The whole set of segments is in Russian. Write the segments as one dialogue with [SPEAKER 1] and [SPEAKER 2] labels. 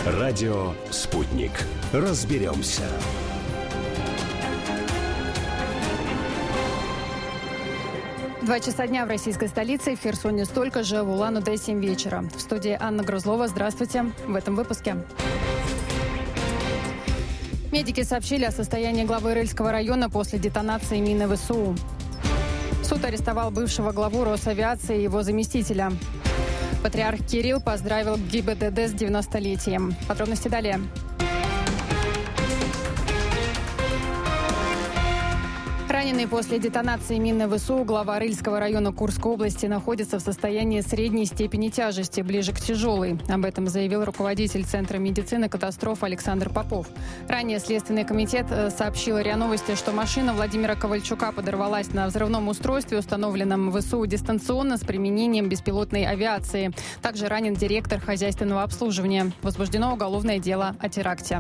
[SPEAKER 1] Радио «Спутник». Разберемся.
[SPEAKER 2] Два часа дня в российской столице, в Херсоне столько же, в Улан-Удэ 7 вечера. В студии Анна Грузлова. Здравствуйте. В этом выпуске. Медики сообщили о состоянии главы Рыльского района после детонации мины ВСУ. Суд арестовал бывшего главу Росавиации и его заместителя. Патриарх Кирилл поздравил ГИБДД с 90-летием. Подробности далее. Раненый после детонации мины ВСУ глава Рыльского района Курской области находится в состоянии средней степени тяжести, ближе к тяжелой. Об этом заявил руководитель Центра медицины катастроф Александр Попов. Ранее Следственный комитет сообщил РИА Новости, что машина Владимира Ковальчука подорвалась на взрывном устройстве, установленном ВСУ дистанционно с применением беспилотной авиации. Также ранен директор хозяйственного обслуживания. Возбуждено уголовное дело о теракте.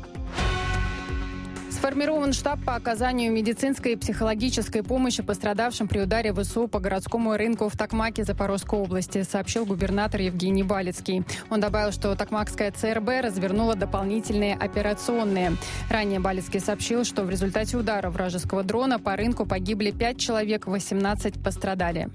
[SPEAKER 2] Сформирован штаб по оказанию медицинской и психологической помощи пострадавшим при ударе ВСУ по городскому рынку в Токмаке Запорожской области, сообщил губернатор Евгений Балицкий. Он добавил, что Токмакская ЦРБ развернула дополнительные операционные. Ранее Балицкий сообщил, что в результате удара вражеского дрона по рынку погибли 5 человек, 18 пострадали.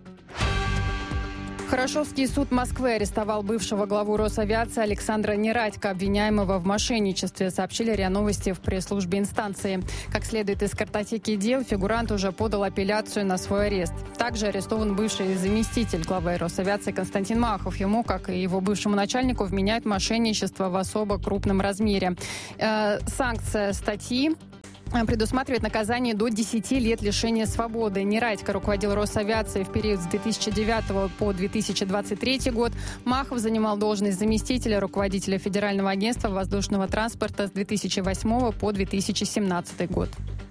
[SPEAKER 2] Хорошевский суд Москвы арестовал бывшего главу Росавиации Александра Нерадько, обвиняемого в мошенничестве, сообщили РИА Новости в пресс-службе инстанции. Как следует из картотеки дел, фигурант уже подал апелляцию на свой арест. Также арестован бывший заместитель главы Росавиации Константин Махов. Ему, как и его бывшему начальнику, вменяют мошенничество в особо крупном размере. Санкция статьи предусматривает наказание до 10 лет лишения свободы. Нерадько руководил Росавиацией в период с 2009 по 2023 год. Махов занимал должность заместителя руководителя Федерального агентства воздушного транспорта с 2008 по 2017 год.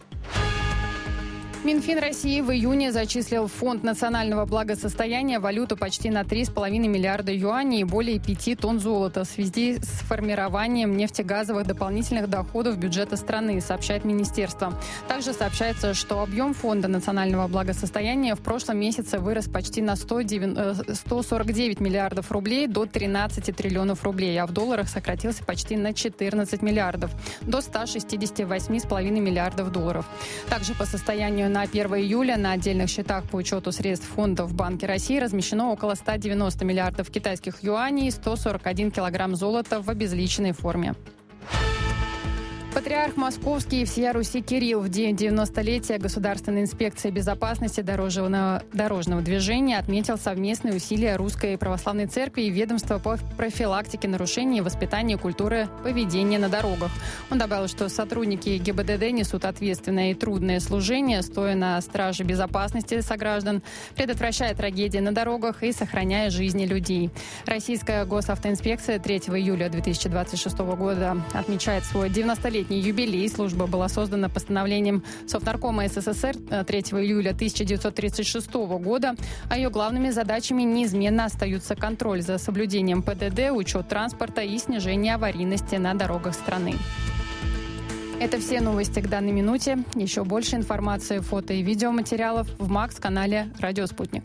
[SPEAKER 2] Минфин России в июне зачислил в Фонд национального благосостояния валюту почти на 3,5 миллиарда юаней и более 5 тонн золота в связи с формированием нефтегазовых дополнительных доходов бюджета страны, сообщает министерство. Также сообщается, что объем Фонда национального благосостояния в прошлом месяце вырос почти на 149 миллиардов рублей до 13 триллионов рублей, а в долларах сократился почти на 14 миллиардов до 168,5 миллиардов долларов. Также по состоянию на 1 июля на отдельных счетах по учету средств фонда в Банке России размещено около 190 миллиардов китайских юаней и 141 килограмм золота в обезличенной форме. Патриарх Московский и всея Руси Кирилл в день 90-летия Государственной инспекции безопасности дорожного движения отметил совместные усилия Русской Православной Церкви и ведомства по профилактике нарушений и воспитанию культуры поведения на дорогах. Он добавил, что сотрудники ГИБДД несут ответственное и трудное служение, стоя на страже безопасности сограждан, предотвращая трагедии на дорогах и сохраняя жизни людей. Российская госавтоинспекция 3 июля 2026 года отмечает свой 90-летний юбилей. Служба была создана постановлением Совнаркома СССР 3 июля 1936 года, а ее главными задачами неизменно остаются контроль за соблюдением ПДД, учет транспорта и снижение аварийности на дорогах страны. Это все новости к данной минуте. Еще больше информации, фото и видеоматериалов в МАКС-канале «Радио Спутник».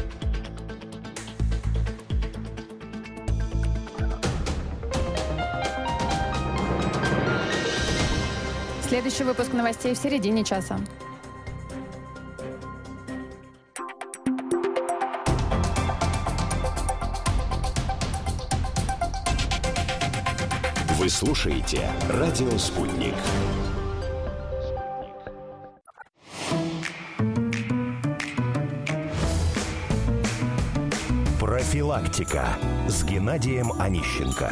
[SPEAKER 2] Следующий выпуск новостей в середине часа.
[SPEAKER 1] Вы слушаете «Радио Спутник». Профилактика с Геннадием Онищенко.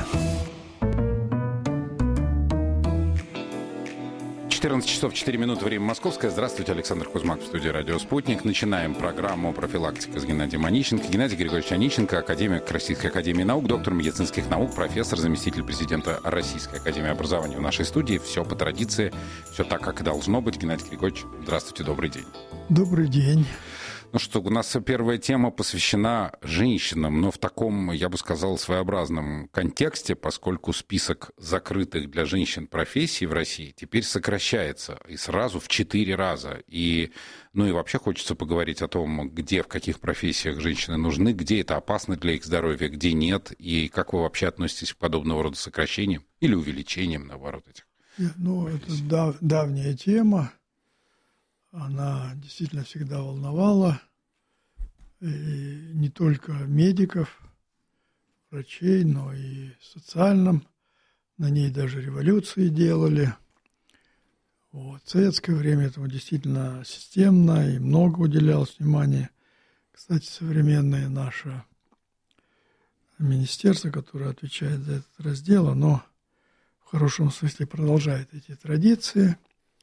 [SPEAKER 3] 14 часов 4 минуты, время московское. Здравствуйте, Александр Кузьмак в студии «Радио Спутник». Начинаем программу «Профилактика» с Геннадием Онищенко. Геннадий Григорьевич Онищенко, академик Российской академии наук, доктор медицинских наук, профессор, заместитель президента Российской академии образования в нашей студии. Все по традиции, все так, как и должно быть. Геннадий Григорьевич, здравствуйте, добрый день.
[SPEAKER 4] Добрый день.
[SPEAKER 3] Ну что, у нас первая тема посвящена женщинам, но в таком, я бы сказал, своеобразном контексте, поскольку список закрытых для женщин профессий в России теперь сокращается и сразу в 4 раза. И вообще хочется поговорить о том, где, в каких профессиях женщины нужны, где это опасно для их здоровья, где нет, и как вы вообще относитесь к подобного рода сокращениям или увеличениям, наоборот, этих профессий?
[SPEAKER 4] Это давняя тема. Она действительно всегда волновала и не только медиков, врачей, но и в социальном. На ней даже революции делали. В советское время этому действительно системно и много уделялось внимания. Кстати, современное наше министерство, которое отвечает за этот раздел, оно в хорошем смысле продолжает эти традиции.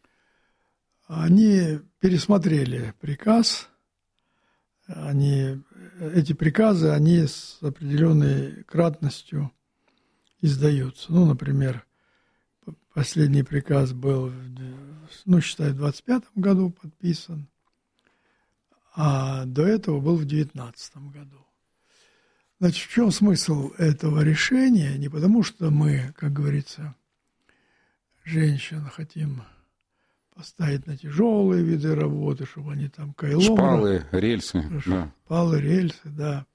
[SPEAKER 4] Они пересмотрели приказ, эти приказы, они с определенной кратностью издаются. Например, последний приказ был, считаю, в 25 году подписан, а до этого был в 19 году. Значит, в чем смысл этого решения? Не потому, что мы, как говорится, женщин хотим поставить на тяжелые виды работы, чтобы они там кайлом...
[SPEAKER 3] Шпалы, рельсы. Да.
[SPEAKER 4] Шпалы, рельсы, да.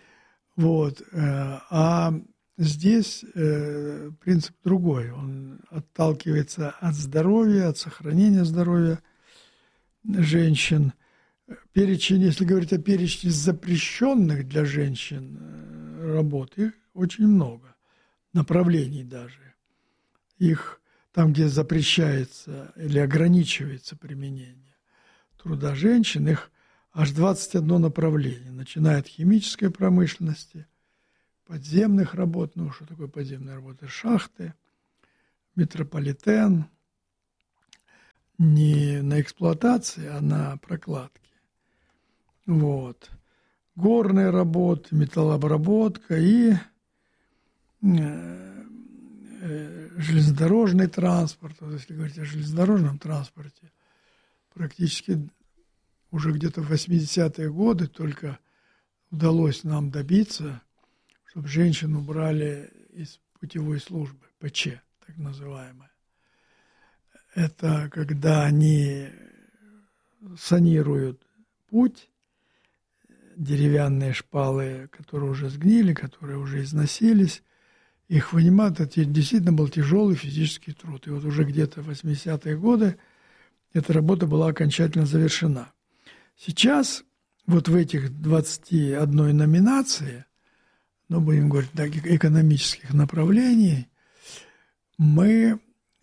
[SPEAKER 4] А здесь принцип другой. Он отталкивается от здоровья, от сохранения здоровья женщин. Перечень, если говорить о перечне запрещенных для женщин работ, их очень много. Направлений даже. Их там, где запрещается или ограничивается применение труда женщин, их аж 21 направление. Начиная от химической промышленности, подземных работ, что такое подземные работы, шахты, метрополитен, не на эксплуатации, а на прокладке. Горные работы, металлообработка и железнодорожный транспорт. Если говорить о железнодорожном транспорте, практически уже где-то в 80-е годы только удалось нам добиться, чтобы женщин убрали из путевой службы, ПЧ, так называемая. Это когда они санируют путь, деревянные шпалы, которые уже сгнили, которые уже износились, их вынимают. Это действительно был тяжелый физический труд. И уже где-то в 80-е годы эта работа была окончательно завершена. Сейчас в этих 21 номинации, будем говорить, экономических направлений, мы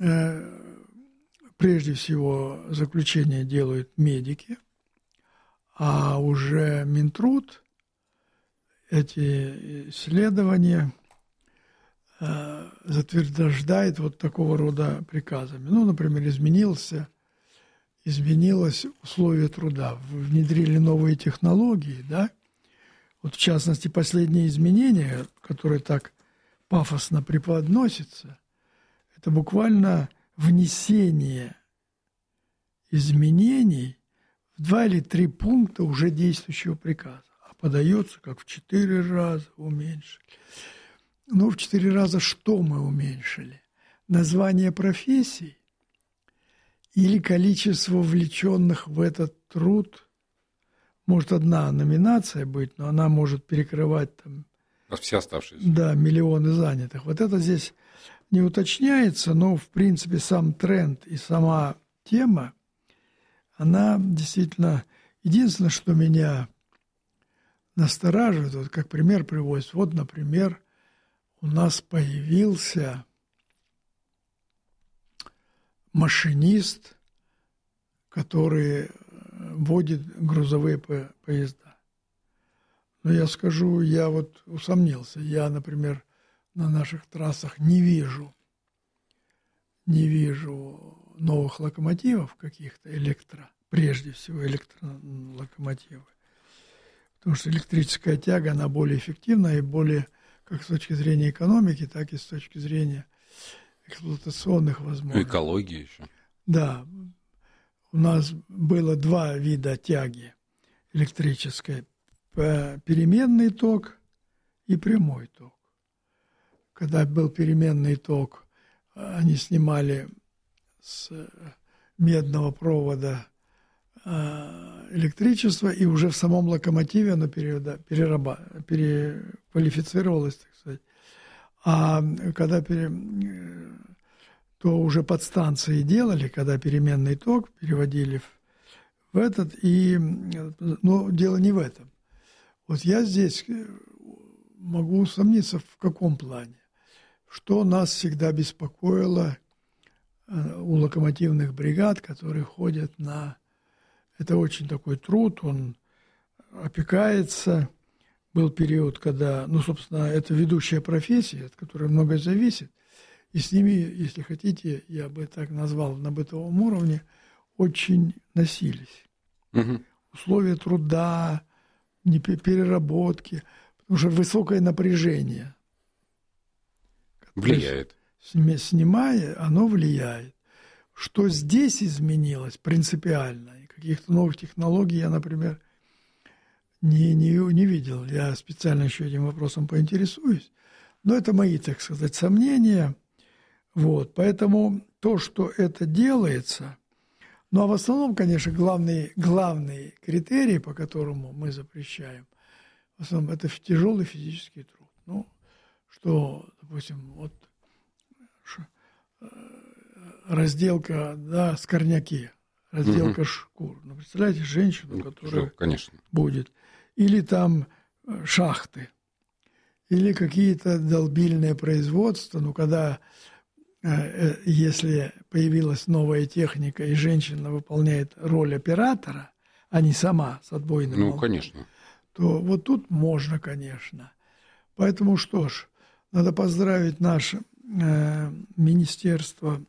[SPEAKER 4] прежде всего заключение делают медики, а уже Минтруд эти исследования затверждает такого рода приказами. Например, изменилось условие труда, внедрили новые технологии, да? В частности, последние изменения, которые так пафосно преподносятся, это буквально внесение изменений в 2 или 3 пункта уже действующего приказа, а подается как в 4 раза уменьшили. В 4 раза что мы уменьшили? Название профессий или количество вовлеченных в этот труд? Может, одна номинация быть, но она может перекрывать
[SPEAKER 3] все оставшиеся.
[SPEAKER 4] Да, миллионы занятых. Это здесь не уточняется, но, в принципе, сам тренд и сама тема, она действительно... Единственное, что меня настораживает, как пример приводится, например, у нас появился машинист, который водит грузовые поезда. Но я скажу, я усомнился. Я, например, на наших трассах не вижу новых локомотивов каких-то прежде всего электролокомотивы. Потому что электрическая тяга, она более эффективна и более, как с точки зрения экономики, так и с точки зрения эксплуатационных возможностей.
[SPEAKER 3] Экологии еще.
[SPEAKER 4] Да. У нас было 2 вида тяги. электрической, переменный ток и прямой ток. Когда был переменный ток, они снимали с медного провода электричество, и уже в самом локомотиве оно переквалифицировалось, так сказать. А когда то уже подстанции делали, когда переменный ток переводили в этот, но дело не в этом. Вот я здесь могу усомниться в каком плане. Что нас всегда беспокоило у локомотивных бригад, которые ходят на... Это очень такой труд, он опекается. Был период, когда, собственно, это ведущая профессия, от которой многое зависит. И с ними, если хотите, я бы так назвал, на бытовом уровне, очень носились. Угу. Условия труда, переработки, потому что высокое напряжение.
[SPEAKER 3] Влияет.
[SPEAKER 4] Снимая, оно влияет. Что здесь изменилось принципиально, и каких-то новых технологий я, например, не видел. Я специально еще этим вопросом поинтересуюсь. Но это мои, так сказать, сомнения. Вот. Поэтому то, что это делается... Ну, а в основном, конечно, главный критерий, по которому мы запрещаем, в основном, это тяжелый физический труд. Ну, что, допустим, вот разделка, да, скорняки, разделка шкур. Ну, представляете, женщину, которая
[SPEAKER 3] конечно.
[SPEAKER 4] Будет. Или там шахты, или какие-то долбильные производства, когда, если появилась новая техника, и женщина выполняет роль оператора, а не сама с отбойным молотком,
[SPEAKER 3] конечно.
[SPEAKER 4] то вот тут можно, конечно. Поэтому что ж, надо поздравить наше Министерство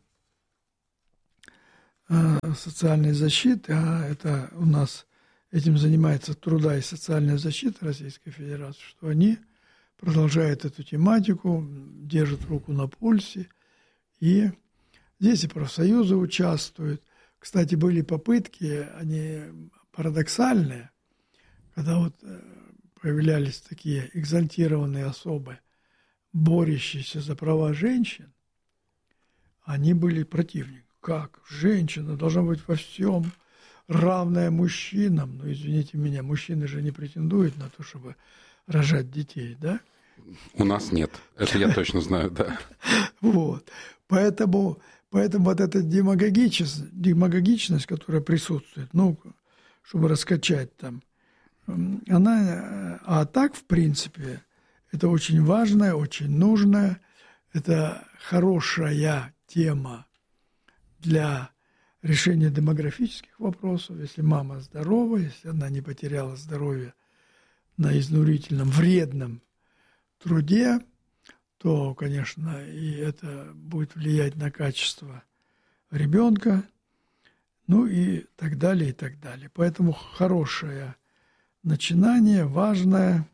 [SPEAKER 4] социальной защиты, а это у нас этим занимается труда и социальная защита Российской Федерации, что они продолжают эту тематику, держат руку на пульсе, и здесь и профсоюзы участвуют. Кстати, были попытки, они парадоксальные, когда вот появлялись такие экзальтированные особы, борющиеся за права женщин, они были противниками. Как? Женщина должна быть во всем равная мужчинам. Ну, извините меня, мужчины же не претендуют на то, чтобы рожать детей, да?
[SPEAKER 3] У нас нет. Это я точно знаю, да.
[SPEAKER 4] Вот. Поэтому вот эта демагогичность, которая присутствует, чтобы раскачать там, а так, в принципе, это очень важная, очень нужная, это хорошая тема для решения демографических вопросов. Если мама здорова, если она не потеряла здоровье на изнурительном, вредном труде, то, конечно, и это будет влиять на качество ребенка, и так далее, и так далее. Поэтому хорошее начинание, важное,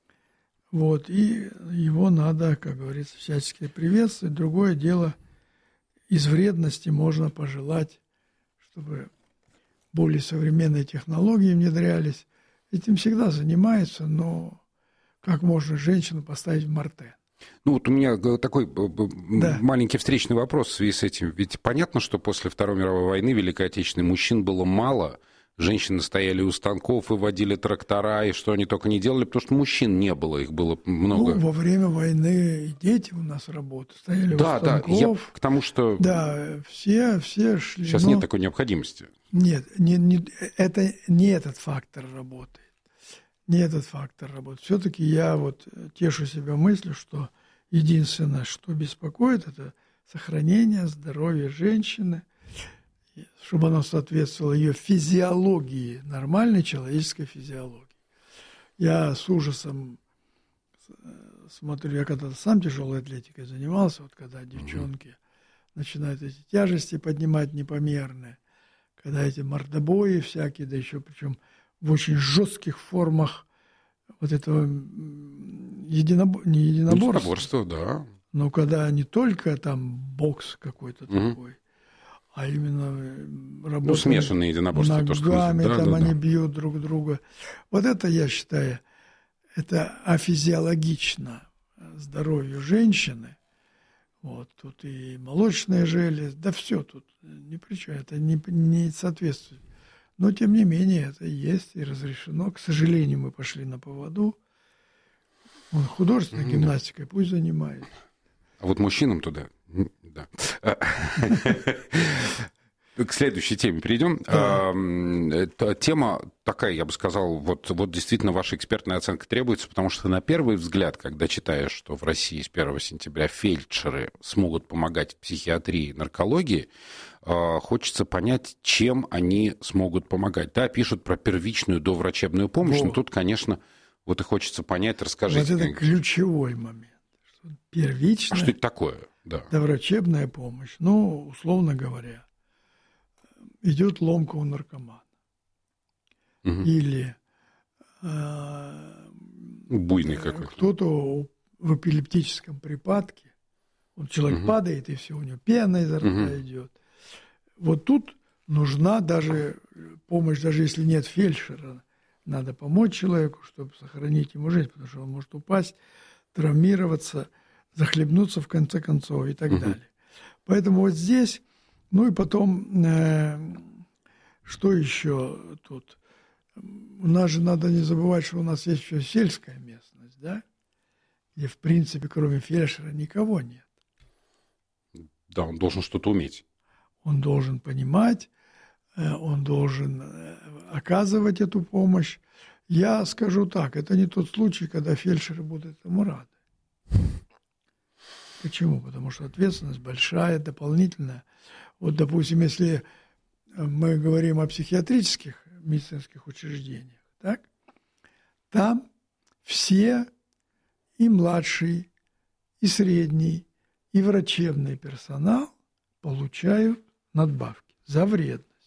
[SPEAKER 4] и его надо, как говорится, всячески приветствовать. Другое дело, из вредности можно пожелать, чтобы более современные технологии внедрялись. Этим всегда занимаются, но как можно женщину поставить в мартен?
[SPEAKER 3] У меня такой маленький встречный вопрос в связи с этим. Ведь понятно, что после Второй мировой войны, Великой Отечественной, мужчин было мало, женщины стояли у станков, выводили трактора, и что они только не делали, потому что мужчин не было, их было много.
[SPEAKER 4] Во время войны и дети у нас работали, стояли у станков.
[SPEAKER 3] Да, я к тому, что...
[SPEAKER 4] Да, все шли.
[SPEAKER 3] Сейчас нет такой необходимости.
[SPEAKER 4] Нет, это не этот фактор работает. Не этот фактор работает. Все-таки я тешу себя мыслью, что единственное, что беспокоит, это сохранение здоровья женщины, чтобы оно соответствовало ее физиологии, нормальной человеческой физиологии. Я с ужасом смотрю, я когда-то сам тяжелой атлетикой занимался, когда девчонки начинают эти тяжести поднимать непомерные, когда эти мордобои всякие, да еще причем в очень жестких формах этого
[SPEAKER 3] единоборства, да.
[SPEAKER 4] Но когда не только там бокс какой-то такой, а именно работа
[SPEAKER 3] смешанные единоборства.
[SPEAKER 4] Ногами, они бьют друг друга. Вот это, я считаю, это афизиологично здоровью женщины. Вот, тут и молочная железа, да все тут ни при чем, это не соответствует. Но, тем не менее, это есть и разрешено. К сожалению, мы пошли на поводу. Он художественной гимнастикой пусть занимается.
[SPEAKER 3] А вот мужчинам туда... Да. К следующей теме перейдем. Тема такая, я бы сказал, вот действительно ваша экспертная оценка требуется, потому что на первый взгляд, когда читаешь, что в России с 1 сентября фельдшеры смогут помогать в психиатрии и наркологии, хочется понять, чем они смогут помогать. Да, пишут про первичную доврачебную помощь, но тут, конечно, вот и хочется понять, расскажите.
[SPEAKER 4] Вот это ключевой момент. Первичная,
[SPEAKER 3] что это такое? Да.
[SPEAKER 4] Доврачебная помощь. Ну, условно говоря, идет ломка у наркомана. Угу. Или
[SPEAKER 3] буйный какой-то.
[SPEAKER 4] Кто-то в эпилептическом припадке, человек падает, и все, у него пена изо рта идет. Вот тут нужна даже помощь, даже если нет фельдшера, надо помочь человеку, чтобы сохранить ему жизнь, потому что он может упасть, травмироваться, захлебнуться в конце концов и так далее. Поэтому вот здесь, ну и потом, что еще тут? У нас же надо не забывать, что у нас есть еще сельская местность, да, где, в принципе, кроме фельдшера никого нет.
[SPEAKER 3] Да, он должен что-то уметь.
[SPEAKER 4] Он должен понимать, он должен оказывать эту помощь. Я скажу так, это не тот случай, когда фельдшеры будут этому рады. Почему? Потому что ответственность большая, дополнительная. Вот, допустим, если мы говорим о психиатрических медицинских учреждениях, так? Там все, и младший, и средний, и врачебный персонал получают надбавки за вредность.